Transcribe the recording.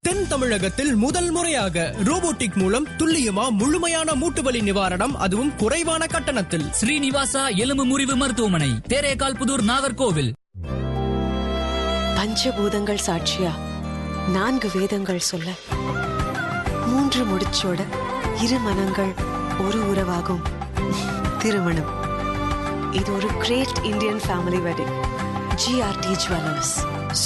தென் தமிழகத்தில் முதல் முறையாக ரோபோட்டிக் மூலம் துல்லியமா முழுமையான மூட்டுவலி நிவாரணம், அதுவும் குறைவான கட்டணத்தில். ஸ்ரீனிவாசா எலும்பு முறிவு மருத்துவமனை, தேரேகால் புதூர், நாகர்கோவில். பஞ்சபூதங்கள் சாட்சியா 4 வேதங்கள் சொல்ல 3 முடிச்சோட 2 மனங்கள் ஒரு உறவாகும் திருமணம். இது ஒரு great Indian family wedding. GRT jewellers.